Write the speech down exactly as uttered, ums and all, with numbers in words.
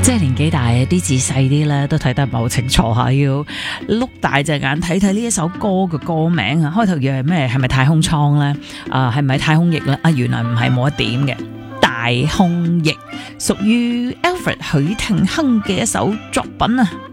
即係年紀大啲字細啲咧，都睇得唔係好清楚吓，要碌大隻眼睇睇呢一首歌嘅歌名啊。開頭以為咩？係咪太空艙咧？啊，係咪太空翼咧？啊，原來唔係，冇一點嘅大空翼，屬於 Alfred 許廷鏗嘅一首作品啊。